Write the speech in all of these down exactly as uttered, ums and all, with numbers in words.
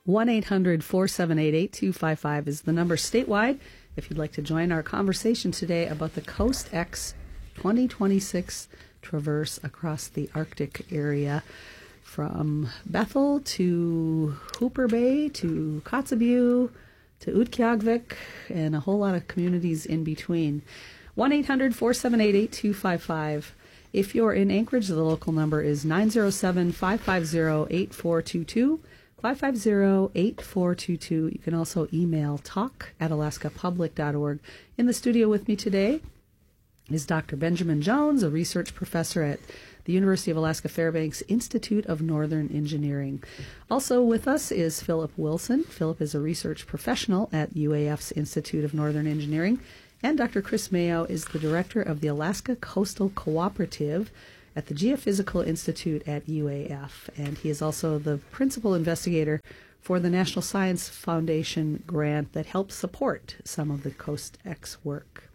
one eight hundred four seven eight eight two five five is the number statewide if you'd like to join our conversation today about the Coast X twenty twenty-six traverse across the Arctic area from Bethel to Hooper Bay to Kotzebue to Utqiagvik and a whole lot of communities in between. one eight hundred four seven eight eight two five five. If you're in Anchorage, the local number is nine zero seven, five five zero, eight four two two, five five zero, eight four two two. You can also email talk at alaska public dot org. In the studio with me today is Doctor Benjamin Jones, a research professor at the University of Alaska Fairbanks Institute of Northern Engineering. Also with us is Philip Wilson. Philip is a research professional at U A F's Institute of Northern Engineering. And Doctor Chris Mayo is the director of the Alaska Coastal Cooperative at the Geophysical Institute at U A F. And he is also the principal investigator for the National Science Foundation grant that helps support some of the Coast X work.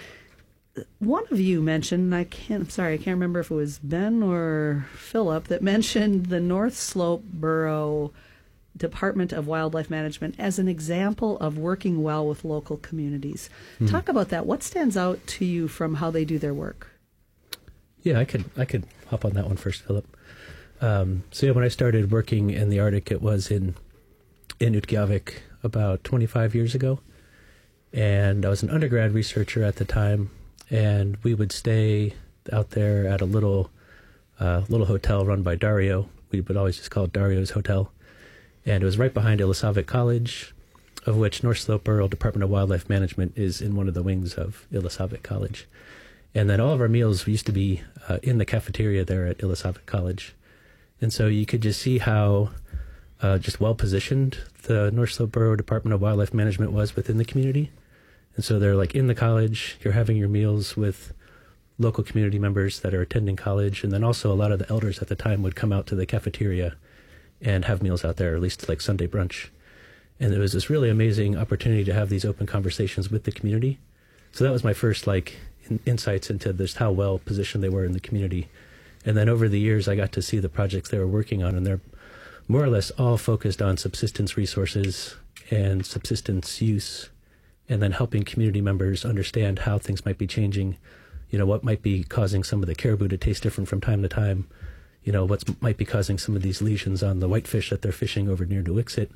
One of you mentioned, and I can't, I'm sorry, I can't remember if it was Ben or Philip, that mentioned the North Slope Borough Department of Wildlife Management as an example of working well with local communities. Mm. Talk about that. What stands out to you from how they do their work? Yeah, I could I could hop on that one first, Philip. Um, so yeah, when I started working in the Arctic, it was in in Utqiagvik about twenty-five years ago, and I was an undergrad researcher at the time, and we would stay out there at a little uh, little hotel run by Dario. We would always just call it Dario's Hotel. And it was right behind Illisavik College, of which North Slope Borough Department of Wildlife Management is in one of the wings of Illisavik College. And then all of our meals used to be uh, in the cafeteria there at Illisavik College. And so you could just see how uh, just well-positioned the North Slope Borough Department of Wildlife Management was within the community. And so they're like in the college, you're having your meals with local community members that are attending college, and then also a lot of the elders at the time would come out to the cafeteria and have meals out there, or at least like Sunday brunch. And it was this really amazing opportunity to have these open conversations with the community. So that was my first like in, insights into just how well positioned they were in the community. And then over the years, I got to see the projects they were working on, and they're more or less all focused on subsistence resources and subsistence use, and then helping community members understand how things might be changing, you know, what might be causing some of the caribou to taste different from time to time, you know, what might be causing some of these lesions on the whitefish that they're fishing over near Duixit.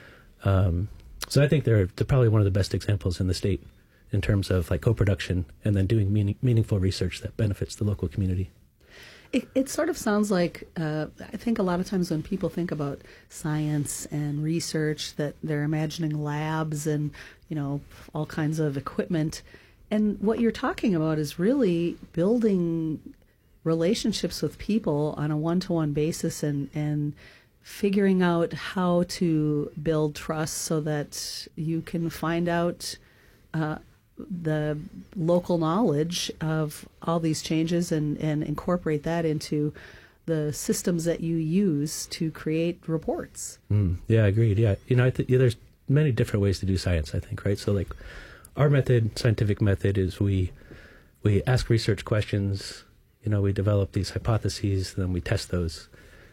Um, so I think they're, they're probably one of the best examples in the state in terms of like co-production and then doing meaning, meaningful research that benefits the local community. It, it sort of sounds like, uh, I think a lot of times when people think about science and research, that they're imagining labs and, you know, all kinds of equipment. And what you're talking about is really building relationships with people on a one-to-one basis and, and figuring out how to build trust so that you can find out uh, the local knowledge of all these changes and, and incorporate that into the systems that you use to create reports. Mm, yeah, agreed. Yeah, you know, I th- yeah, there's many different ways to do science, I think, right? So like our method, scientific method, is we we ask research questions. You know, we develop these hypotheses, then we test those.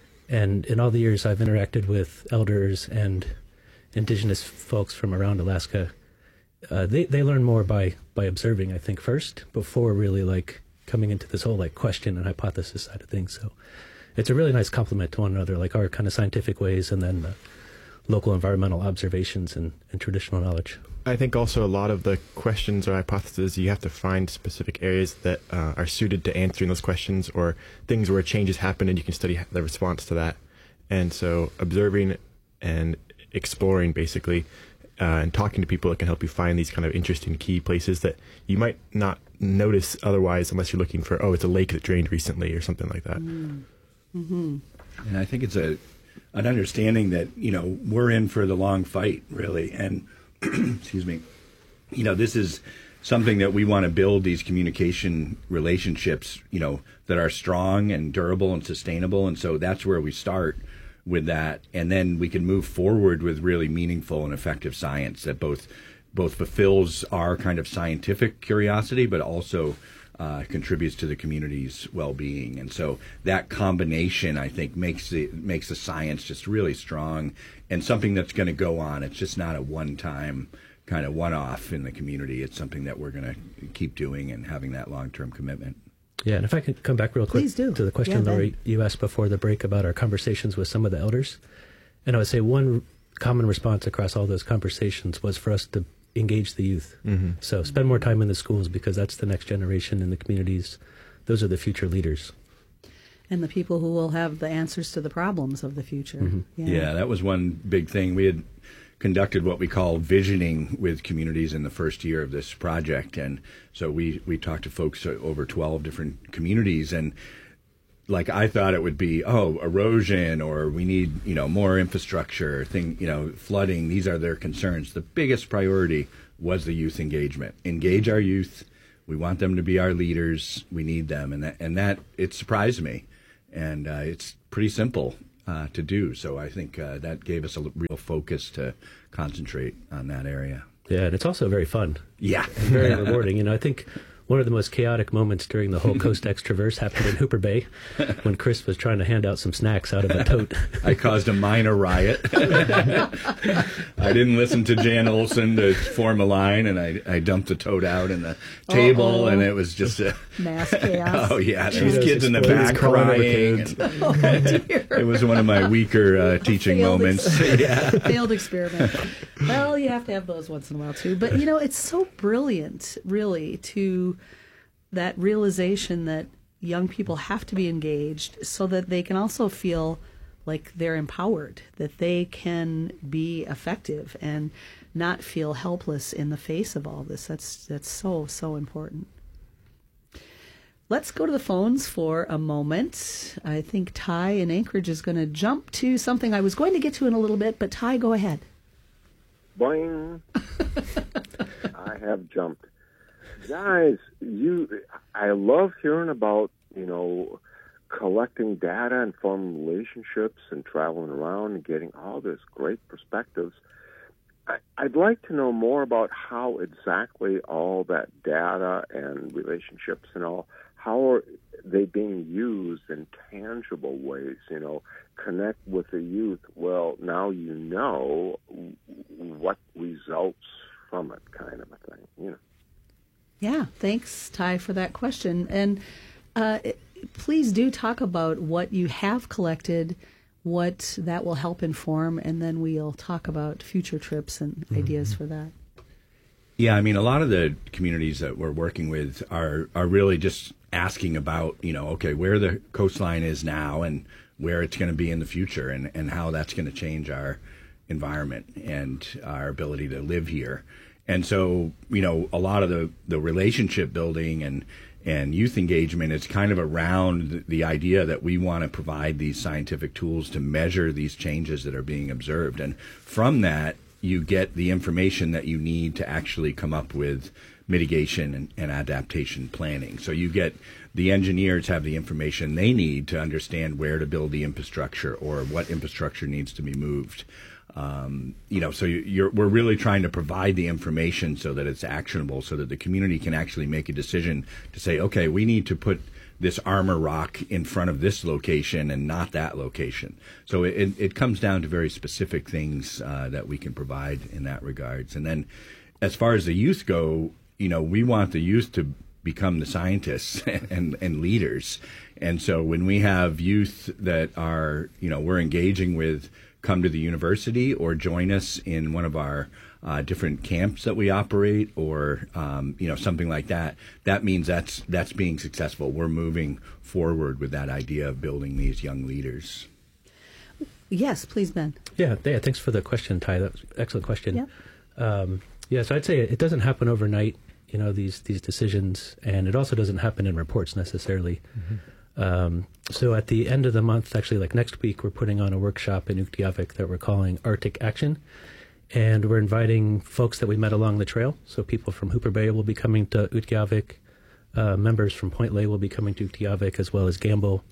And in all the years I've interacted with elders and indigenous folks from around Alaska, uh, they, they learn more by, by observing, I think, first, before really like coming into this whole like question and hypothesis side of things. So it's a really nice complement to one another, like our kind of scientific ways and then the local environmental observations and, and traditional knowledge. I think also a lot of the questions or hypotheses, you have to find specific areas that uh, are suited to answering those questions, or things where changes happen and you can study the response to that. And so observing and exploring basically uh, and talking to people that can help you find these kind of interesting key places that you might not notice otherwise unless you're looking for, oh, it's a lake that drained recently or something like that. Mm-hmm. And I think it's a an understanding that, you know, we're in for the long fight, really. And excuse me, you know, this is something that we want to build, these communication relationships, you know, that are strong and durable and sustainable. And so that's where we start with that. And then we can move forward with really meaningful and effective science that both both fulfills our kind of scientific curiosity, but also uh, contributes to the community's well-being. And so that combination, I think, makes the makes the science just really strong and something that's going to go on. It's just not a one-time kind of one-off in the community. It's something that we're going to keep doing and having that long-term commitment. Yeah, and if I could come back real quick Please do. to the question, Yeah, Lori, you asked before the break about our conversations with some of the elders. And I would say one common response across all those conversations was for us to engage the youth. Mm-hmm. So spend more time in the schools, because that's the next generation in the communities. Those are the future leaders. And the people who will have the answers to the problems of the future. Mm-hmm. Yeah. Yeah, that was one big thing. We had conducted what we call visioning with communities in the first year of this project. And so we, we talked to folks over twelve different communities, and like I thought it would be, oh, erosion, or we need, you know, more infrastructure, thing, you know, flooding. These are their concerns. The biggest priority was the youth engagement. Engage our youth. We want them to be our leaders. We need them. And that, and that it surprised me. And uh, it's pretty simple uh, to do. So I think uh, that gave us a real focus to concentrate on that area. Yeah, and it's also very fun. Yeah. And very rewarding. You know, I think one of the most chaotic moments during the whole Coast X Traverse happened in Hooper Bay when Chris was trying to hand out some snacks out of a tote. I caused a minor riot. I didn't listen to Jan Olson to form a line, and I, I dumped the tote out in the table, Uh-oh. and it was just a Mass chaos. oh yeah, there Cheetos was kids in the exploded, back crawling over crying. kids. and- Oh, dear. It was one of my weaker uh, teaching Failed moments. ex- Yeah. Failed experiment. Well, you have to have those once in a while too. But you know, it's so brilliant, really, to that realization that young people have to be engaged so that they can also feel like they're empowered, that they can be effective and not feel helpless in the face of all this. That's that's so, so important. Let's go to the phones for a moment. I think Ty in Anchorage is going to jump to something I was going to get to in a little bit, but Ty, go ahead. Boing. I have jumped. Guys, you, I love hearing about, you know, collecting data and forming relationships and traveling around and getting all this great perspectives. I, I'd like to know more about how exactly all that data and relationships and all, how are they being used in tangible ways, you know, connect with the youth. Well, now you know what results from it, kind of a thing, you know. Yeah, thanks, Ty, for that question. And uh, please do talk about what you have collected, what that will help inform, and then we'll talk about future trips and mm-hmm. ideas for that. Yeah, I mean, a lot of the communities that we're working with are are really just asking about, you know, okay, where the coastline is now and where it's going to be in the future, and, and how that's going to change our environment and our ability to live here. And so, you know, a lot of the, the relationship building and, and youth engagement is kind of around the idea that we want to provide these scientific tools to measure these changes that are being observed. And from that, you get the information that you need to actually come up with mitigation and, and adaptation planning. So you get the engineers have the information they need to understand where to build the infrastructure or what infrastructure needs to be moved. Um, you know, so you're, we're really trying to provide the information so that it's actionable, so that the community can actually make a decision to say, okay, we need to put this armor rock in front of this location and not that location. So it, it comes down to very specific things uh, that we can provide in that regards. And then as far as the youth go, you know, we want the youth to become the scientists and, and leaders. And so when we have youth that are, you know, we're engaging with, come to the university or join us in one of our uh, different camps that we operate, or um, you know, something like that, that means that's that's being successful. We're moving forward with that idea of building these young leaders. Yes, please, Ben. Yeah, yeah. Thanks for the question, Ty. That was an excellent question. Yeah. Um, yeah, so I'd say it doesn't happen overnight, you know, these these decisions, and it also doesn't happen in reports necessarily. Mm-hmm. Um, so at the end of the month, actually like next week, we're putting on a workshop in Utqiagvik that we're calling Arctic Action. And we're inviting folks that we met along the trail. So people from Hooper Bay will be coming to Utqiagvik. Uh, members from Point Lay will be coming to Utqiagvik, as well as Gamble.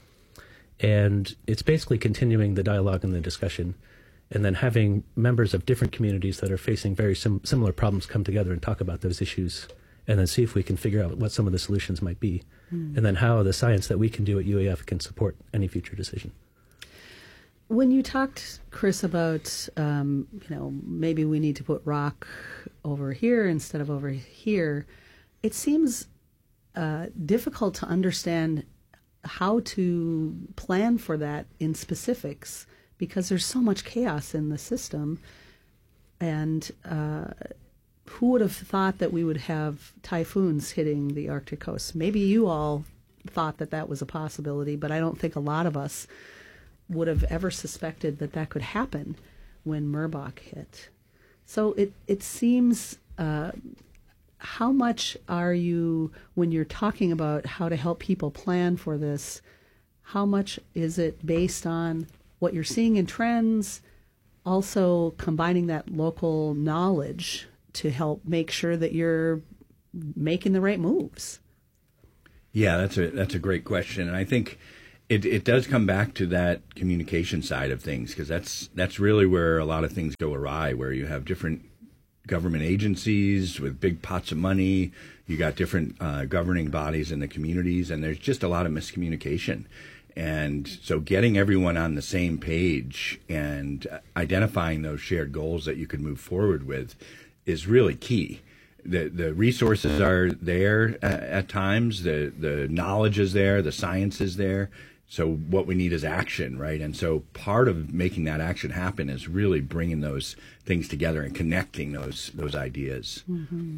And it's basically continuing the dialogue and the discussion, and then having members of different communities that are facing very sim- similar problems come together and talk about those issues, and then see if we can figure out what some of the solutions might be, mm. and then how the science that we can do at U A F can support any future decision. When you talked, Chris, about, um, you know, maybe we need to put rock over here instead of over here, it seems uh, difficult to understand how to plan for that in specifics because there's so much chaos in the system. And uh, who would have thought that we would have typhoons hitting the Arctic coast? Maybe you all thought that that was a possibility, but I don't think a lot of us would have ever suspected that that could happen when Merbok hit. So it, it seems, uh, how much are you, when you're talking about how to help people plan for this, how much is it based on what you're seeing in trends, also combining that local knowledge to help make sure that you're making the right moves? Yeah, that's a that's a great question, and I think it it does come back to that communication side of things, because that's that's really where a lot of things go awry, where you have different government agencies with big pots of money, you got different uh, governing bodies in the communities, and there's just a lot of miscommunication. And so getting everyone on the same page and identifying those shared goals that you can move forward with is really key. The the resources are there at, at times, the the knowledge is there, the science is there. So what we need is action, right? And so part of making that action happen is really bringing those things together and connecting those those ideas. Mm-hmm.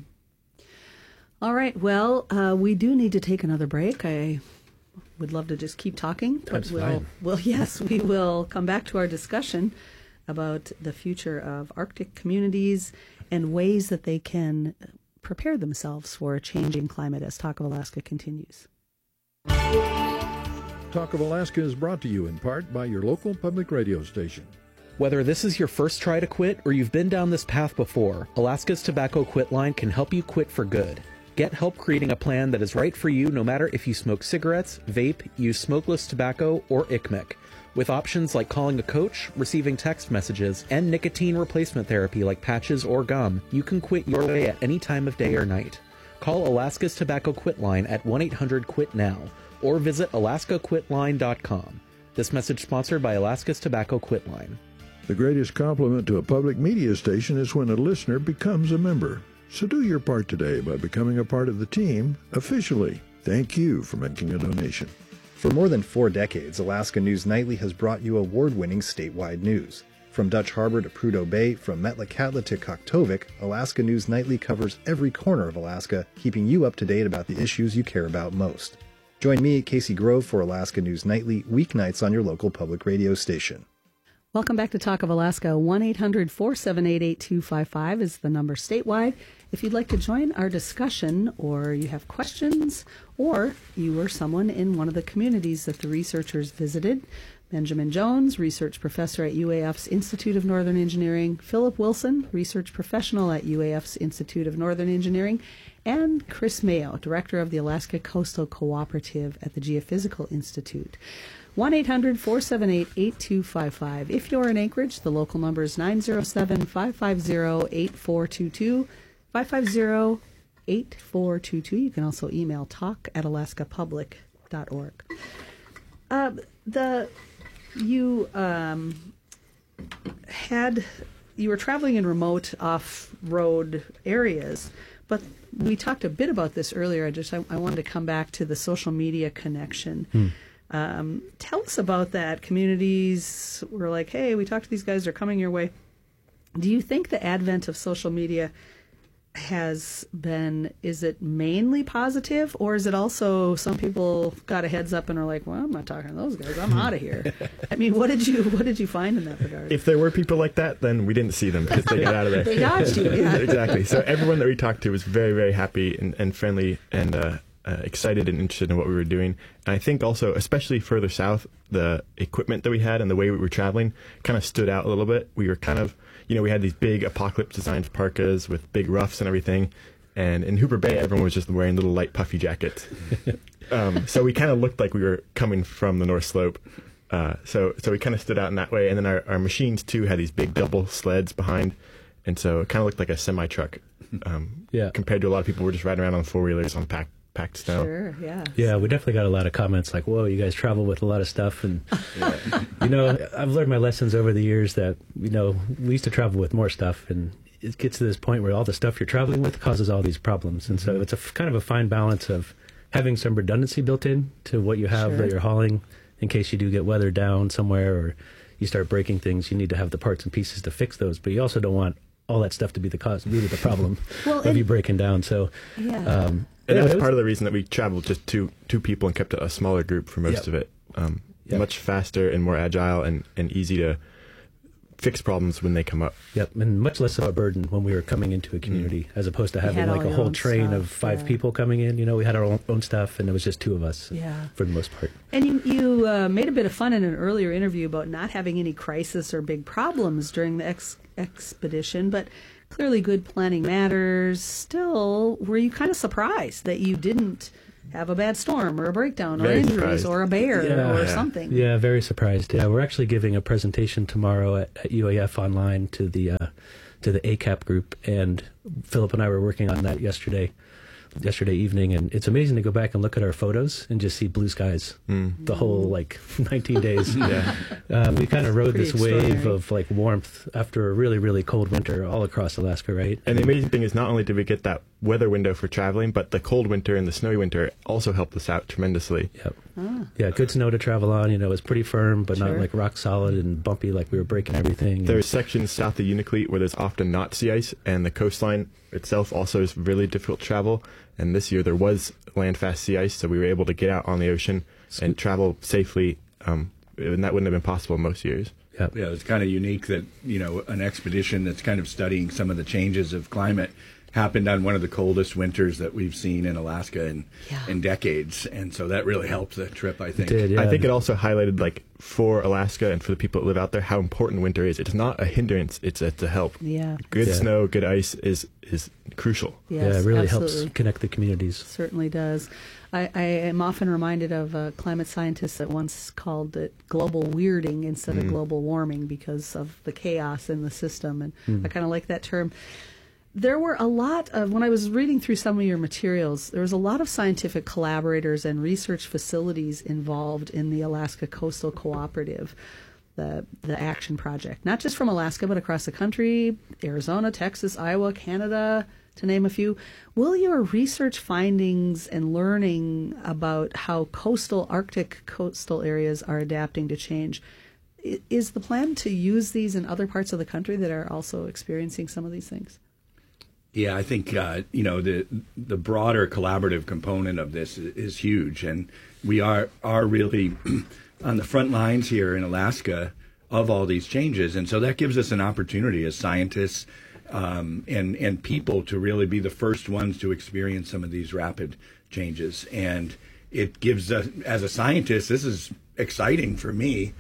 All right. Well, uh, we do need to take another break. I would love to just keep talking, but That's we'll, fine. well, yes, we will come back to our discussion about the future of Arctic communities and ways that they can prepare themselves for a changing climate as Talk of Alaska continues. Talk of Alaska is brought to you in part by your local public radio station. Whether this is your first try to quit or you've been down this path before, Alaska's Tobacco Quit Line can help you quit for good. Get help creating a plan that is right for you no matter if you smoke cigarettes, vape, use smokeless tobacco, or I C M E C. With options like calling a coach, receiving text messages, and nicotine replacement therapy like patches or gum, you can quit your way at any time of day or night. Call Alaska's Tobacco Quit Line at one eight hundred quit now or visit alaska quit line dot com. This message sponsored by Alaska's Tobacco Quit Line. The greatest compliment to a public media station is when a listener becomes a member. So do your part today by becoming a part of the team officially. Thank you for making a donation. For more than four decades, Alaska News Nightly has brought you award-winning statewide news. From Dutch Harbor to Prudhoe Bay, from Metlakatla to Koktovik, Alaska News Nightly covers every corner of Alaska, keeping you up to date about the issues you care about most. Join me, Casey Grove, for Alaska News Nightly, weeknights on your local public radio station. Welcome back to Talk of Alaska. one eight hundred four seven eight eight two five five is the number statewide. If you'd like to join our discussion, or you have questions, or you were someone in one of the communities that the researchers visited, Benjamin Jones, research professor at U A F's Institute of Northern Engineering, Philip Wilson, research professional at U A F's Institute of Northern Engineering, and Chris Mayo, director of the Alaska Coastal Cooperative at the Geophysical Institute. one eight hundred four seven eight eight two five five. If you're in Anchorage, the local number is nine zero seven five five zero eight four two two, five five zero eight four two two. You can also email talk at alaska public dot org. Uh, the you um, had you were traveling in remote off-road areas, but we talked a bit about this earlier. I just I, I wanted to come back to the social media connection. Hmm. Um, tell us about that. Communities were like, hey, we talked to these guys, they're coming your way. Do you think the advent of social media has been, is it mainly positive, or is it also some people got a heads up and are like, well, I'm not talking to those guys, I'm out of here? I mean, what did you what did you find in that regard? If there were people like that, then we didn't see them because they got out of there. They dodged you, yeah. Exactly. So everyone that we talked to was very, very happy and, and friendly and uh, uh, excited and interested in what we were doing. And I think also, especially further south, the equipment that we had and the way we were traveling kind of stood out a little bit. We were kind of, you know, we had these big apocalypse designed parkas with big ruffs and everything. And in Hooper Bay, everyone was just wearing little light puffy jackets. um, so we kind of looked like we were coming from the North Slope. Uh, so so we kind of stood out in that way. And then our, our machines, too, had these big double sleds behind. And so it kind of looked like a semi-truck. um, Yeah. compared to a lot of people who were just riding around on four wheelers on packed packed snow. Sure, yeah. Yeah, we definitely got a lot of comments like, whoa, you guys travel with a lot of stuff. And, you know, I've learned my lessons over the years that, you know, we used to travel with more stuff. And it gets to this point where all the stuff you're traveling with causes all these problems. And so it's a f- kind of a fine balance of having some redundancy built in to what you have Sure. that you're hauling in case you do get weathered down somewhere or you start breaking things. You need to have the parts and pieces to fix those. But you also don't want all that stuff to be the cause, really the problem Well, of and- you breaking down. So, Yeah. um, And yeah, that's it was- part of the reason that we traveled just two two people and kept a smaller group for most Yep. of it. Um, Yep. Much faster and more agile and, and easy to fix problems when they come up. Yep, and much less of a burden when we were coming into a community, as opposed to You having had like all a your whole own train stuff, of five yeah. people coming in. You know, we had our own, own stuff, and it was just two of us Yeah. for the most part. And you, you uh, made a bit of fun in an earlier interview about not having any crisis or big problems during the ex- expedition, but clearly good planning matters. Still, were you kind of surprised that you didn't have a bad storm or a breakdown or Very injuries surprised. or a bear Yeah. or Yeah. something? Yeah, very surprised. Yeah, we're actually giving a presentation tomorrow at, at U A F online to the uh, to the A C A P group, and Philip and I were working on that yesterday. yesterday evening, and it's amazing to go back and look at our photos and just see blue skies the whole like nineteen days. Yeah. Uh, we kind of rode Pretty this wave extraordinary. of like warmth after a really, really cold winter all across Alaska, right? And the amazing thing is not only did we get that weather window for traveling, but the cold winter and the snowy winter also helped us out tremendously. Yep. Yeah, good snow to travel on. You know, it was pretty firm, but Sure. not like rock solid and bumpy like we were breaking everything. There's sections south of Unalakleet where there's often not sea ice, and the coastline itself also is really difficult to travel. And this year there was land-fast sea ice, so we were able to get out on the ocean and travel safely, um, and that wouldn't have been possible most years. Yep. Yeah, it's kind of unique that, you know, an expedition that's kind of studying some of the changes of climate happened on one of the coldest winters that we've seen in Alaska in, Yeah. in decades. And so that really helped the trip, I think. It did, yeah. I think it also highlighted, like, for Alaska and for the people that live out there, how important winter is. It's not a hindrance; it's a, it's a help. Yeah. Good Yeah. snow, good ice is is crucial. Yes, yeah, it really absolutely. helps connect the communities. Certainly does. I, I am often reminded of a climate scientist that once called it global weirding instead of global warming because of the chaos in the system. And I kind of like that term. There were a lot of, when I was reading through some of your materials, there was a lot of scientific collaborators and research facilities involved in the Alaska Coastal Cooperative, the the Action Project, not just from Alaska, but across the country, Arizona, Texas, Iowa, Canada, to name a few. Will your research findings and learning about how coastal, Arctic coastal areas are adapting to change, i- is the plan to use these in other parts of the country that are also experiencing some of these things? Yeah, I think uh, you know the the broader collaborative component of this is, is huge, and we are are really on the front lines here in Alaska of all these changes, and so that gives us an opportunity as scientists um, and and people to really be the first ones to experience some of these rapid changes, and it gives us, as a scientist, this is exciting for me.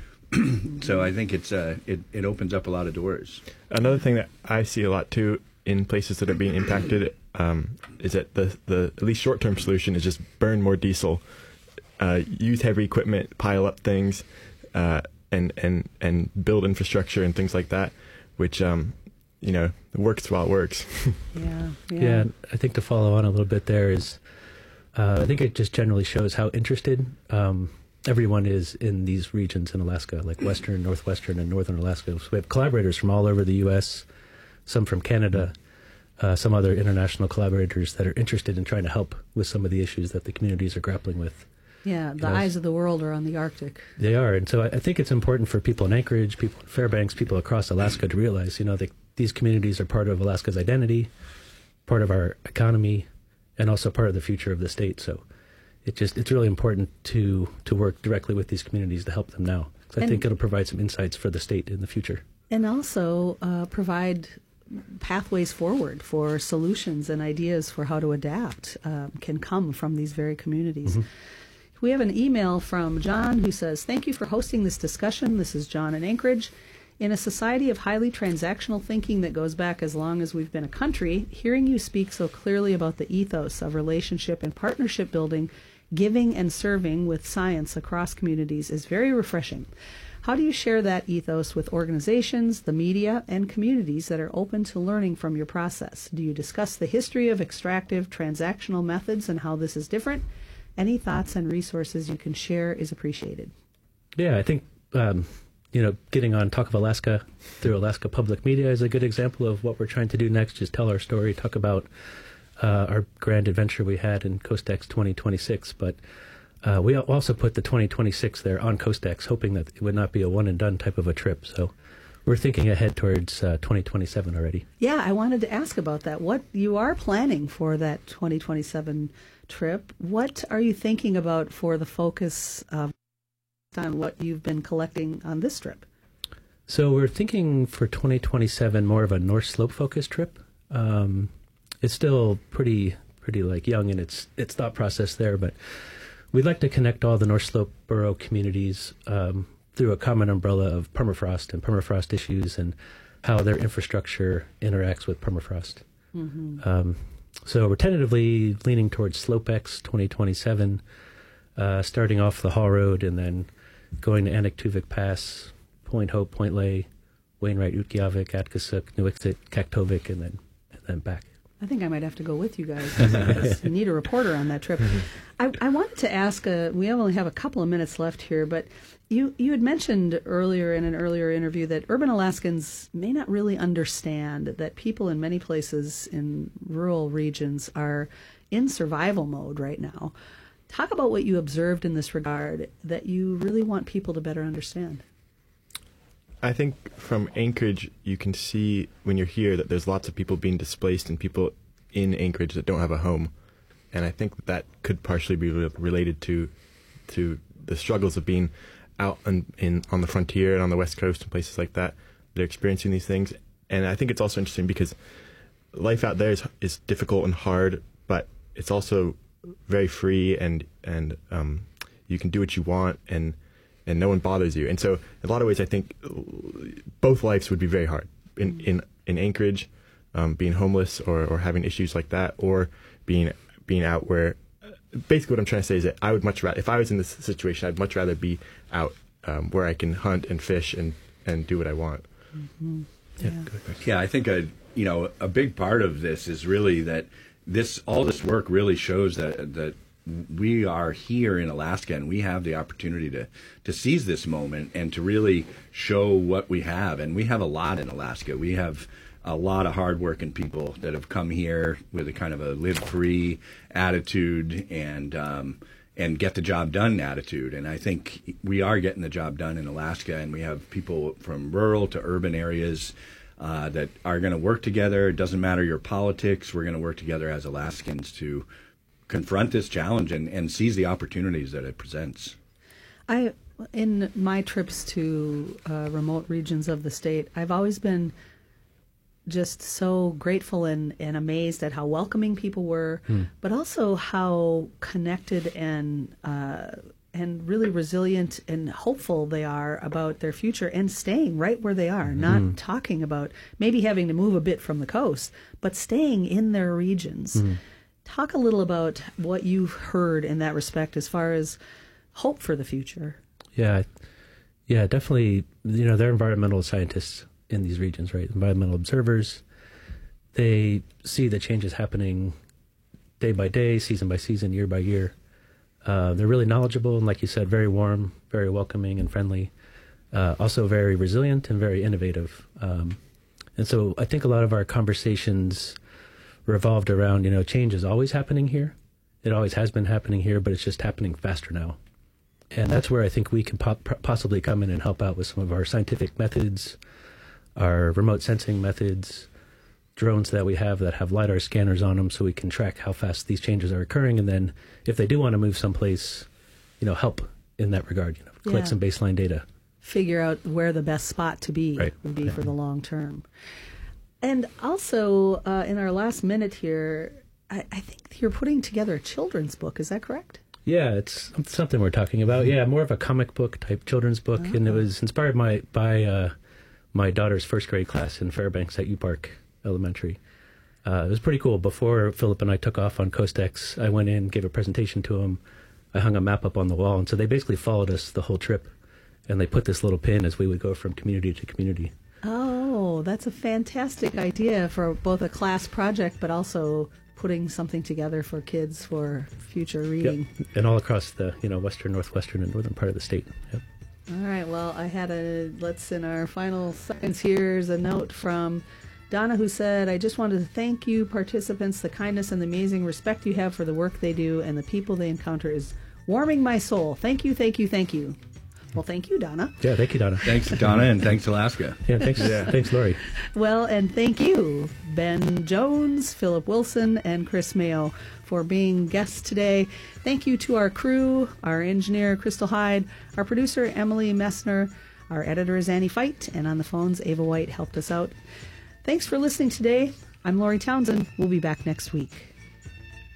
So I think it's uh, it it opens up a lot of doors. Another thing that I see a lot too in places that are being impacted um, is that the the at least short term solution is just burn more diesel, uh, use heavy equipment, pile up things, uh, and and and build infrastructure and things like that, which um, you know works while it works. Yeah, yeah. Yeah, and I think to follow on a little bit there is, uh, I think it just generally shows how interested um, everyone is in these regions in Alaska, like Western, Northwestern, and Northern Alaska. So we have collaborators from all over the U S, some from Canada, uh, some other international collaborators that are interested in trying to help with some of the issues that the communities are grappling with. Yeah, the know, eyes of the world are on the Arctic. They are, and so I, I think it's important for people in Anchorage, people in Fairbanks, people across Alaska to realize, you know, that these communities are part of Alaska's identity, part of our economy, and also part of the future of the state. So it just it's really important to to work directly with these communities to help them now. 'Cause I And- think it'll provide some insights for the state in the future. And also uh, provide pathways forward for solutions and ideas for how to adapt um, can come from these very communities. We have an email from John who says, "Thank you for hosting this discussion." This is John in Anchorage. "In a society of highly transactional thinking that goes back as long as we've been a country, hearing you speak so clearly about the ethos of relationship and partnership building, giving and serving with science across communities is very refreshing. How do you share that ethos with organizations, the media, and communities that are open to learning from your process? Do you discuss the history of extractive transactional methods and how this is different? Any thoughts and resources you can share is appreciated. Yeah, I think, um, you know, getting on Talk of Alaska through Alaska Public Media is a good example of what we're trying to do next, just tell our story, talk about uh, our grand adventure we had in CoastX twenty twenty-six. But uh, we also put the twenty twenty-six there on CoastX, hoping that it would not be a one-and-done type of a trip. So we're thinking ahead towards uh, twenty twenty-seven already. Yeah, I wanted to ask about that. What you are planning for that twenty twenty-seven trip, what are you thinking about for the focus of on what you've been collecting on this trip? So we're thinking for twenty twenty-seven more of a North Slope focused trip. Um, it's still pretty pretty like young in its its thought process there, but we'd like to connect all the North Slope borough communities um, through a common umbrella of permafrost and permafrost issues and how their infrastructure interacts with permafrost. Mm-hmm. Um, so we're tentatively leaning towards SlopeX twenty twenty-seven, uh, starting off the Hall Road and then going to Anaktuvik Pass, Point Hope, Point Lay, Wainwright, Utqiagvik, Atkasuk, Nuiqsut, Kaktovik, and then and then back. I think I might have to go with you guys. Because you need a reporter on that trip. I, I wanted to ask, uh, we only have a couple of minutes left here, but you, you had mentioned earlier in an earlier interview that urban Alaskans may not really understand that people in many places in rural regions are in survival mode right now. Talk about what you observed in this regard that you really want people to better understand. I think from Anchorage, you can see when you're here that there's lots of people being displaced and people in Anchorage that don't have a home. And I think that, that could partially be re- related to to the struggles of being out in, in on the frontier and on the West Coast and places like that. They're experiencing these things. And I think it's also interesting because life out there is, is difficult and hard, but it's also very free and, and um, you can do what you want and and no one bothers you. And so in a lot of ways, I think both lives would be very hard. In in, in Anchorage, um, being homeless or, or having issues like that, or being being out where, basically what I'm trying to say is that I would much rather, if I was in this situation, I'd much rather be out um, where I can hunt and fish and, and do what I want. Mm-hmm. Yeah, Yeah. Yeah, I think a you know a big part of this is really that this all this work really shows that that we are here in Alaska and we have the opportunity to to seize this moment and to really show what we have. And we have a lot in Alaska. We have a lot of hardworking people that have come here with a kind of a live free attitude and um, and get the job done attitude. And I think we are getting the job done in Alaska, and we have people from rural to urban areas uh, that are going to work together. It doesn't matter your politics. We're going to work together as Alaskans to confront this challenge and, and seize the opportunities that it presents. I, in my trips to uh, remote regions of the state, I've always been just so grateful and, and amazed at how welcoming people were, hmm. but also how connected and uh, and really resilient and hopeful they are about their future and staying right where they are, mm-hmm. not talking about maybe having to move a bit from the coast, but staying in their regions. Mm. Talk a little about what you've heard in that respect as far as hope for the future. Yeah, yeah, definitely. You know, they're environmental scientists in these regions, right? Environmental observers. They see the changes happening day by day, season by season, year by year. Uh, they're really knowledgeable and, like you said, very warm, very welcoming and friendly. Uh, also very resilient and very innovative. Um, and so I think a lot of our conversations revolved around, you know, change is always happening here. It always has been happening here, but it's just happening faster now. And that's where I think we can po- possibly come in and help out with some of our scientific methods, our remote sensing methods, drones that we have that have LiDAR scanners on them so we can track how fast these changes are occurring. And then if they do want to move someplace, you know, help in that regard, you know, collect yeah. some baseline data. Figure out where the best spot to be right. would be yeah. for the long term. And also, uh, in our last minute here, I, I think you're putting together a children's book. Is that correct? Yeah, it's something we're talking about. Yeah, more of a comic book type children's book, oh. and it was inspired my, by uh, my daughter's first grade class in Fairbanks at U Park Elementary. Uh, it was pretty cool. Before Philip and I took off on CoastX, I went in, gave a presentation to them. I hung a map up on the wall, and so they basically followed us the whole trip. and they put this little pin as we would go from community to community. Oh, that's a fantastic idea for both a class project, but also putting something together for kids for future reading. Yep. And all across the, you know, western, northwestern, and northern part of the state. Yep. All right, well, I had a, let's, in our final seconds, here's a note from Donna, who said, I just wanted to thank you, participants. The kindness and the amazing respect you have for the work they do and the people they encounter is warming my soul. Thank you, thank you, thank you. Well, thank you, Donna. Yeah, thank you, Donna. Thanks, Donna, and thanks, Alaska. Yeah, thanks, yeah. thanks, Lori. Well, and thank you, Ben Jones, Philip Wilson, and Chris Mayo, for being guests today. Thank you to our crew, our engineer, Crystal Hyde, our producer, Emily Messner, our editor is Annie Feit, and on the phones, Ava White helped us out. Thanks for listening today. I'm Lori Townsend. We'll be back next week.